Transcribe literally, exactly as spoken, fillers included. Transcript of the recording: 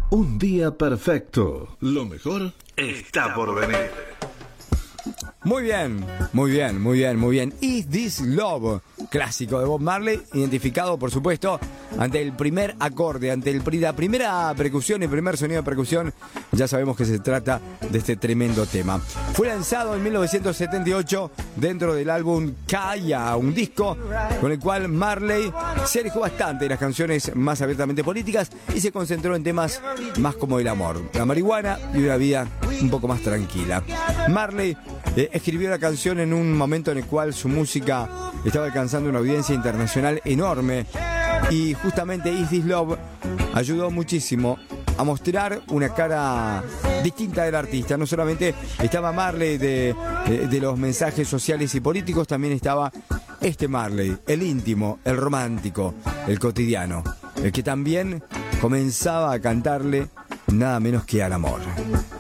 Un día perfecto. Lo mejor está por venir. Muy bien, muy bien, muy bien, muy bien. Is This Love, clásico de Bob Marley, identificado, por supuesto, ante el primer acorde, ante el, la primera percusión, el primer sonido de percusión. Ya sabemos que se trata de este tremendo tema. Fue lanzado en mil novecientos setenta y ocho dentro del álbum Kaya, un disco con el cual Marley se alejó bastante de las canciones más abiertamente políticas y se concentró en temas más como el amor, la marihuana y una vida un poco más tranquila. Marley eh, escribió la canción en un momento en el cual su música estaba alcanzando una audiencia internacional enorme, y justamente Is This Love ayudó muchísimo a mostrar una cara distinta del artista. No solamente estaba Marley de, de, de los mensajes sociales y políticos, también estaba este Marley, el íntimo, el romántico, el cotidiano, el que también comenzaba a cantarle nada menos que al amor.